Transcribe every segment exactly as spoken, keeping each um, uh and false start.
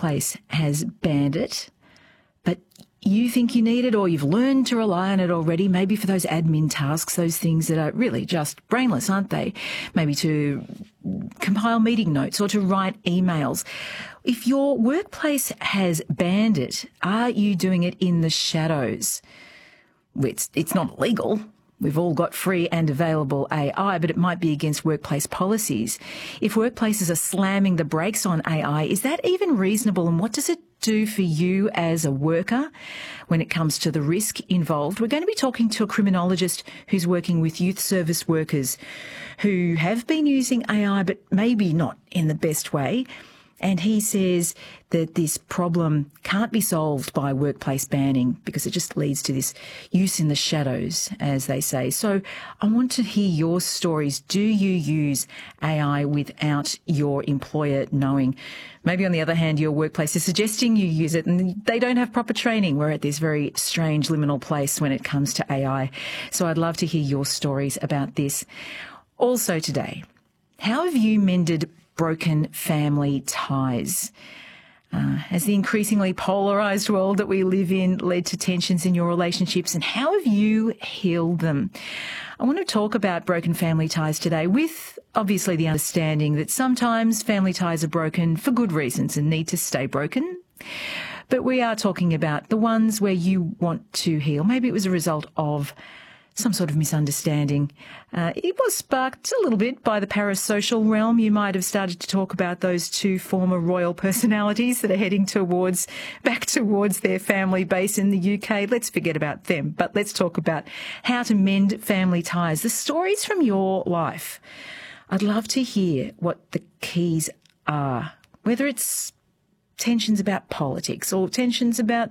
workplace has banned it, but you think you need it, or you've learned to rely on it already, maybe for those admin tasks, those things that are really just brainless, aren't they? Maybe to compile meeting notes or to write emails. If your workplace has banned it, are you doing it in the shadows? It's, it's not illegal. We've all got free and available A I, but it might be against workplace policies. If workplaces are slamming the brakes on A I, is that even reasonable? And what does it do for you as a worker when it comes to the risk involved? We're going to be talking to a criminologist who's working with youth service workers who have been using A I, but maybe not in the best way. And he says that this problem can't be solved by workplace banning because it just leads to this use in the shadows, as they say. So I want to hear your stories. Do you use A I without your employer knowing? Maybe, on the other hand, your workplace is suggesting you use it and they don't have proper training. We're at this very strange liminal place when it comes to A I. So I'd love to hear your stories about this. Also today, how have you mended broken family ties? Uh, has the increasingly polarised world that we live in led to tensions in your relationships, and how have you healed them? I want to talk about broken family ties today with, obviously, the understanding that sometimes family ties are broken for good reasons and need to stay broken. But we are talking about the ones where you want to heal. Maybe it was a result of some sort of misunderstanding. Uh, it was sparked a little bit by the parasocial realm. You might have started to talk about those two former royal personalities that are heading towards, back towards their family base in the U K. Let's forget about them, but let's talk about how to mend family ties. The stories from your life. I'd love to hear what the keys are, whether it's tensions about politics or tensions about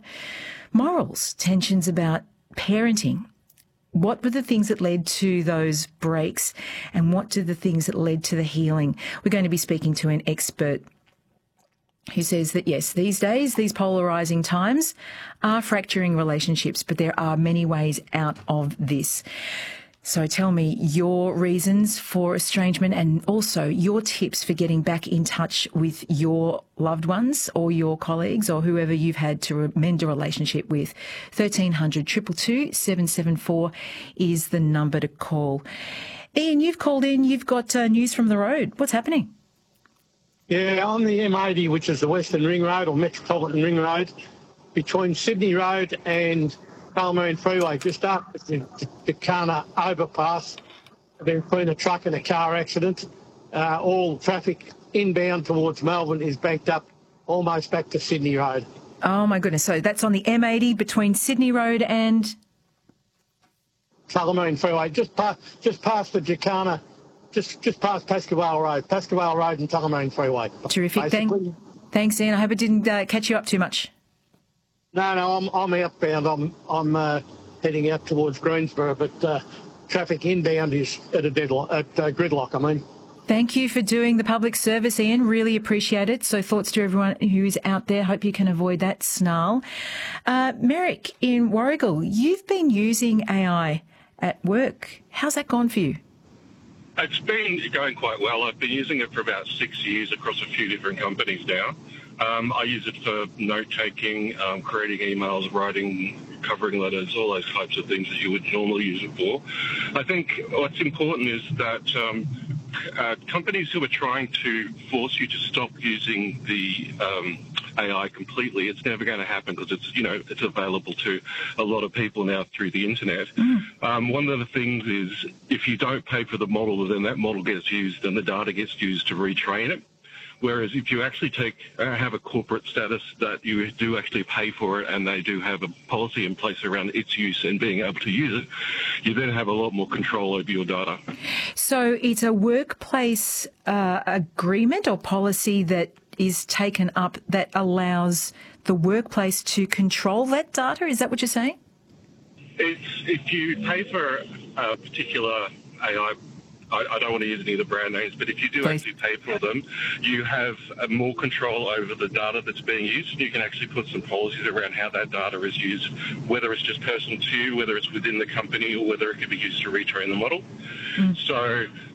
morals, tensions about parenting. What were the things that led to those breaks, and what are the things that led to the healing? We're going to be speaking to an expert who says that, yes, these days, these polarising times are fracturing relationships, but there are many ways out of this. So tell me your reasons for estrangement and also your tips for getting back in touch with your loved ones or your colleagues or whoever you've had to mend a relationship with. thirteen hundred, two two two, seven seven four is the number to call. Ian, you've called in. You've got uh, news from the road. What's happening? Yeah, on the M eighty, which is the Western Ring Road or Metropolitan Ring Road, between Sydney Road and Tullamarine Freeway, just after the Jacana overpass, there's been a truck and a car accident. Uh, all traffic inbound towards Melbourne is backed up almost back to Sydney Road. Oh, my goodness. So that's on the M eighty between Sydney Road and Tullamarine Freeway, just past, just past the Jacana, just just past Pasquale Road, Pasquale Road and Tullamarine Freeway. Terrific. Thank, thanks, Ian. I hope it didn't uh, catch you up too much. No, no, I'm I'm outbound. I'm I'm uh, heading out towards Greensboro, but uh, traffic inbound is at a deadlock, at uh, gridlock. I mean. Thank you for doing the public service, Ian. Really appreciate it. So thoughts to everyone who's out there. Hope you can avoid that snarl. Uh, Merrick in Warragul, you've been using A I at work. How's that gone for you? It's been going quite well. I've been using it for about six years across a few different companies now. Um, I use it for note-taking, um, creating emails, writing, covering letters, all those types of things that you would normally use it for. I think what's important is that um, uh, companies who are trying to force you to stop using the um, A I completely, it's never going to happen because it's, you know, it's available to a lot of people now through the internet. Mm. Um, one of the things is if you don't pay for the model, then that model gets used and the data gets used to retrain it. Whereas if you actually take uh, have a corporate status that you do actually pay for it and they do have a policy in place around its use and being able to use it, you then have a lot more control over your data. So it's a workplace uh, agreement or policy that is taken up that allows the workplace to control that data? Is that what you're saying? It's, if you pay for a particular A I, I, I don't want to use any of the brand names, but if you do Please. actually pay for them, you have uh, more control over the data that's being used, and you can actually put some policies around how that data is used, whether it's just personal to you, whether it's within the company, or whether it can be used to retrain the model. Mm. So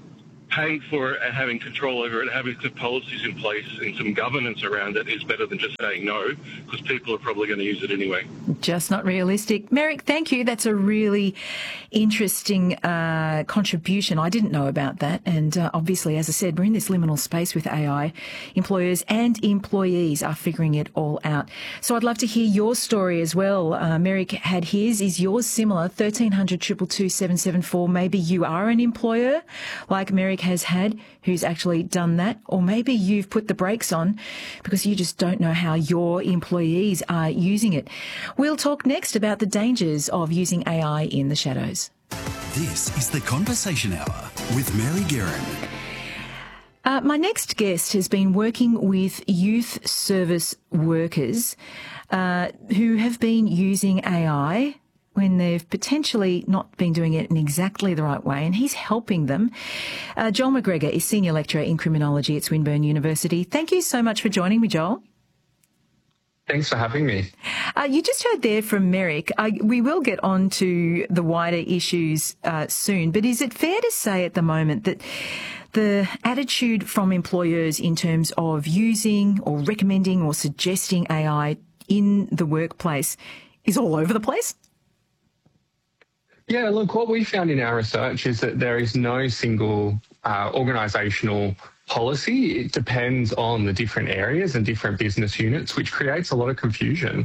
paying for it and having control over it, having some policies in place and some governance around it is better than just saying no, because people are probably going to use it anyway. Just not realistic. Merrick, thank you. That's a really interesting uh, contribution. I didn't know about that. And uh, obviously, as I said, we're in this liminal space with A I. Employers and employees are figuring it all out. So I'd love to hear your story as well. Uh, Merrick had his. Is yours similar? thirteen hundred, two two two, seven seven four. Maybe you are an employer like Merrick has had who's actually done that, or maybe you've put the brakes on because you just don't know how your employees are using it. We'll talk next about the dangers of using A I in the shadows. This is the Conversation Hour with Mary Guerin. Uh, my next guest has been working with youth service workers uh, who have been using A I when they've potentially not been doing it in exactly the right way, and he's helping them. Uh, Joel McGregor is Senior Lecturer in Criminology at Swinburne University. Thank you so much for joining me, Joel. Thanks for having me. Uh, you just heard there from Merrick. Uh, we will get on to the wider issues uh, soon, but is it fair to say at the moment that the attitude from employers in terms of using or recommending or suggesting A I in the workplace is all over the place? Yeah, look, what we found in our research is that there is no single uh, organisational policy. It depends on the different areas and different business units, which creates a lot of confusion.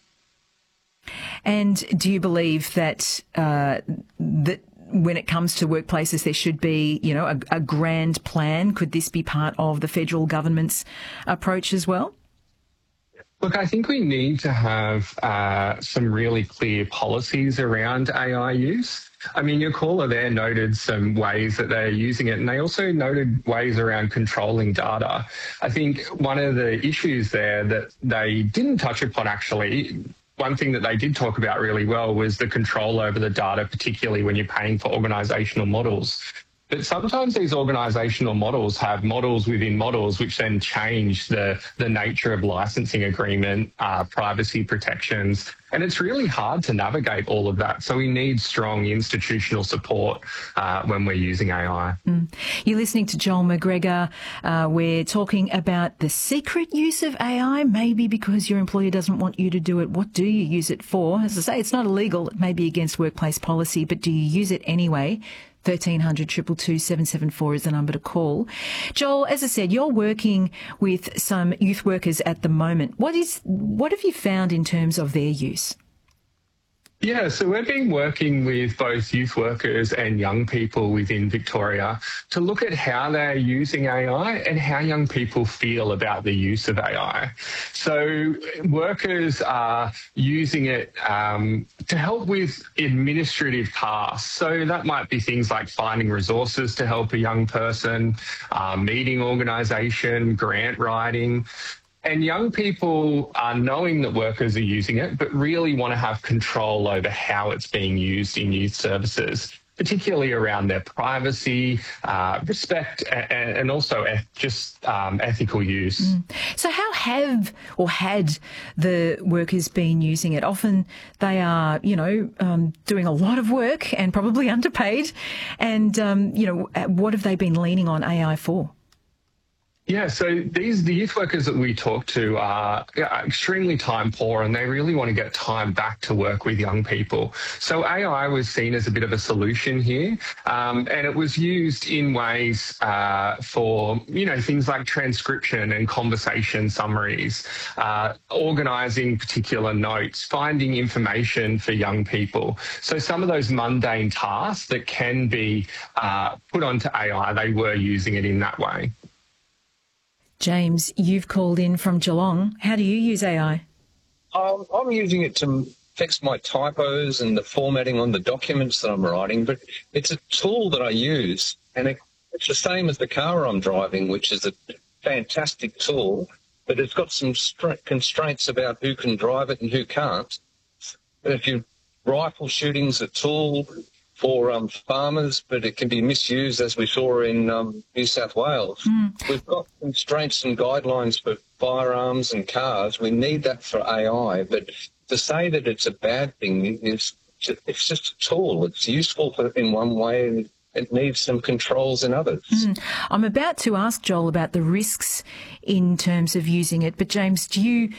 And do you believe that uh, that when it comes to workplaces, there should be, you know, a, a grand plan? Could this be part of the federal government's approach as well? Look, I think we need to have uh, some really clear policies around A I use. I mean, your caller there noted some ways that they're using it, and they also noted ways around controlling data. I think one of the issues there that they didn't touch upon, actually, one thing that they did talk about really well was the control over the data, particularly when you're paying for organisational models. But sometimes these organisational models have models within models, which then change the, the nature of licensing agreement, uh, privacy protections. And it's really hard to navigate all of that. So we need strong institutional support uh, when we're using A I. Mm. You're listening to Joel McGregor. Uh, we're talking about the secret use of A I, maybe because your employer doesn't want you to do it. What do you use it for? As I say, it's not illegal. It may be against workplace policy, but do you use it anyway? thirteen hundred, two two two, seven seven four is the number to call. Joel, as I said, you're working with some youth workers at the moment. What is, what have you found in terms of their use? Yeah, so we've been working with both youth workers and young people within Victoria to look at how they're using A I and how young people feel about the use of A I. So workers are using it um, to help with administrative tasks. So that might be things like finding resources to help a young person, uh, meeting organisation, grant writing. And young people are knowing that workers are using it, but really want to have control over how it's being used in youth services, particularly around their privacy, uh, respect, and, and also eth- just um, ethical use. Mm. So how have or had the workers been using it? Often they are, you know, um, doing a lot of work and probably underpaid. And, um, you know, what have they been leaning on A I for? Yeah, so these the youth workers that we talk to are yeah, extremely time poor, and they really want to get time back to work with young people. So A I was seen as a bit of a solution here, um, and it was used in ways uh, for, you know, things like transcription and conversation summaries, uh, organising particular notes, finding information for young people. So some of those mundane tasks that can be uh, put onto A I, they were using it in that way. James, you've called in from Geelong. How do you use A I? Um, I'm using it to fix my typos and the formatting on the documents that I'm writing, but it's a tool that I use, and it, it's the same as the car I'm driving, which is a fantastic tool, but it's got some str- constraints about who can drive it and who can't. But if you rifle shooting's a tool for um, farmers, but it can be misused, as we saw in um, New South Wales. Mm. We've got constraints and guidelines for firearms and cars. We need that for A I, but to say that it's a bad thing is just, it's just a tool. It's useful for, in one way, and it needs some controls in others. Mm. I'm about to ask Joel about the risks in terms of using it, but James, do you